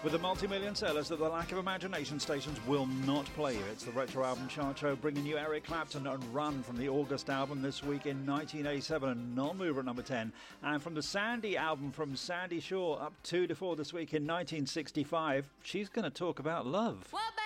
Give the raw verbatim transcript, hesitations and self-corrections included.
With the multi-million sellers that the lack of imagination stations will not play you. It's the Retro Album Chart Show, bringing you Eric Clapton and Run from the August album this week in nineteen eighty-seven, a non-mover at number ten. And from the Sandy album from Sandy Shaw, up two to four this week in nineteen sixty-five, She's Gonna Talk About Love. Well,